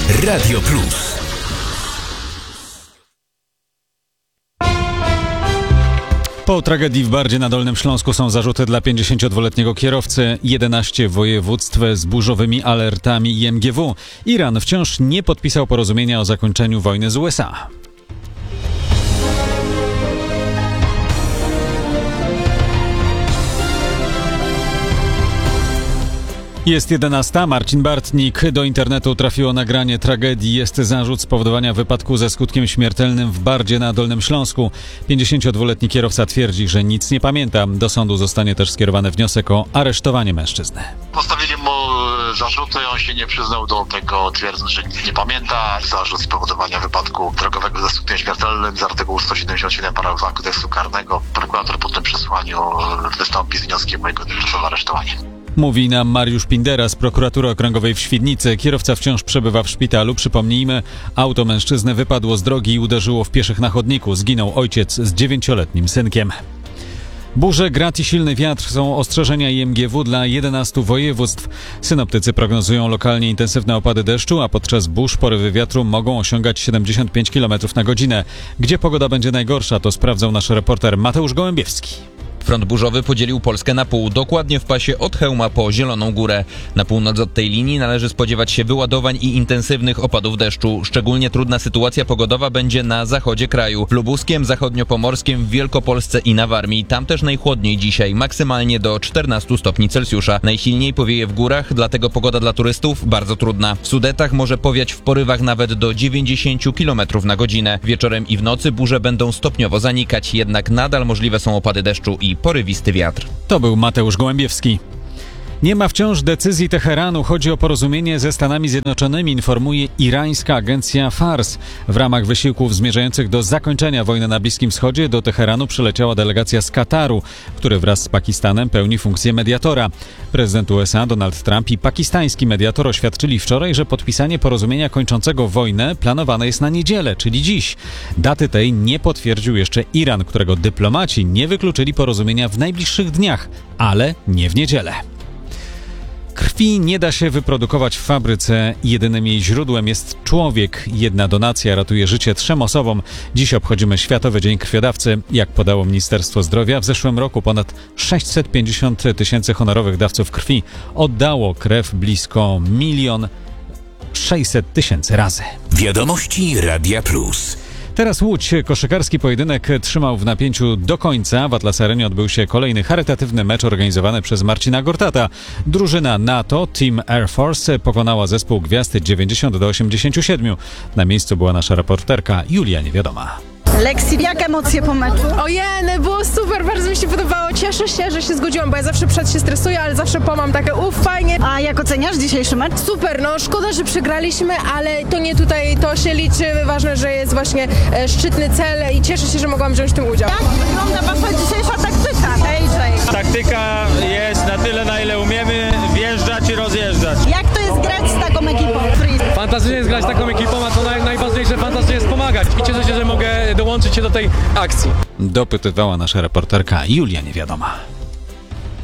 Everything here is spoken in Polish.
Radio Plus. Po tragedii w Bardzie na Dolnym Śląsku są zarzuty dla 52-letniego kierowcy. 11 województw z burzowymi alertami IMGW. Iran wciąż nie podpisał porozumienia o zakończeniu wojny z USA. Jest 11. Marcin Bartnik. Do internetu trafiło nagranie tragedii. Jest zarzut spowodowania wypadku ze skutkiem śmiertelnym w Bardzie na Dolnym Śląsku. 52-letni kierowca twierdzi, że nic nie pamięta. Do sądu zostanie też skierowany wniosek o aresztowanie mężczyzny. Postawili mu zarzuty, on się nie przyznał do tego, twierdząc, że nic nie pamięta. Zarzut spowodowania wypadku drogowego ze skutkiem śmiertelnym z artykułu 177 paragraf kodeksu karnego. Prokurator po tym przesłaniu wystąpi z wnioskiem o jego tymczasowe aresztowanie. Mówi nam Mariusz Pindera z Prokuratury Okręgowej w Świdnicy. Kierowca wciąż przebywa w szpitalu. Przypomnijmy, auto mężczyzny wypadło z drogi i uderzyło w pieszych na chodniku. Zginął ojciec z 9-letnim synkiem. Burze, grad i silny wiatr są ostrzeżenia IMGW dla 11 województw. Synoptycy prognozują lokalnie intensywne opady deszczu, a podczas burz porywy wiatru mogą osiągać 75 km na godzinę. Gdzie pogoda będzie najgorsza, to sprawdzał nasz reporter Mateusz Gołębiewski. Front burzowy podzielił Polskę na pół, dokładnie w pasie od Chełma po Zieloną Górę. Na północ od tej linii należy spodziewać się wyładowań i intensywnych opadów deszczu. Szczególnie trudna sytuacja pogodowa będzie na zachodzie kraju. W Lubuskiem, zachodniopomorskim, w Wielkopolsce i na Warmii. Tam też najchłodniej dzisiaj, maksymalnie do 14 stopni Celsjusza. Najsilniej powieje w górach, dlatego pogoda dla turystów bardzo trudna. W Sudetach może powiać w porywach nawet do 90 km na godzinę. Wieczorem i w nocy burze będą stopniowo zanikać, jednak nadal możliwe są opady deszczu i porywisty wiatr. To był Mateusz Gołębiewski. Nie ma wciąż decyzji Teheranu. Chodzi o porozumienie ze Stanami Zjednoczonymi, informuje irańska agencja Fars. W ramach wysiłków zmierzających do zakończenia wojny na Bliskim Wschodzie do Teheranu przyleciała delegacja z Kataru, który wraz z Pakistanem pełni funkcję mediatora. Prezydent USA Donald Trump i pakistański mediator oświadczyli wczoraj, że podpisanie porozumienia kończącego wojnę planowane jest na niedzielę, czyli dziś. Daty tej nie potwierdził jeszcze Iran, którego dyplomaci nie wykluczyli porozumienia w najbliższych dniach, ale nie w niedzielę. Krwi nie da się wyprodukować w fabryce. Jedynym jej źródłem jest człowiek. Jedna donacja ratuje życie 3 osobom. Dziś obchodzimy Światowy Dzień Krwiodawcy. Jak podało Ministerstwo Zdrowia, w zeszłym roku ponad 650 000 honorowych dawców krwi oddało krew blisko 1 600 000 razy. Wiadomości Radia Plus. Teraz Łódź. Koszykarski pojedynek trzymał w napięciu do końca. W Atlas Arenie odbył się kolejny charytatywny mecz organizowany przez Marcina Gortata. Drużyna NATO Team Air Force pokonała zespół Gwiazd 90-87. Na miejscu była nasza reporterka Julia Niewiadoma. Leksi, jak emocje po meczu? Ojej, było super, bardzo mi się podobało. Cieszę się, że się zgodziłam, bo ja zawsze przed się stresuję, ale zawsze po mam takie fajnie. A jak oceniasz dzisiejszy mecz? Super, no szkoda, że przegraliśmy, ale to nie tutaj, to się liczy. Ważne, że jest właśnie szczytny cel i cieszę się, że mogłam wziąć w tym udział. Jak wygląda wasza dzisiejsza taktyka? AJ. Taktyka jest na tyle, na ile umiemy wjeżdżać i rozjeżdżać. Jak to jest grać z taką ekipą? Fantastycznie jest grać z taką ekipą, a co najważniejsze, fantastycznie jest pomagać. I cieszę się, że mogę dołączyć się do tej akcji. Dopytywała nasza reporterka Julia Niewiadoma.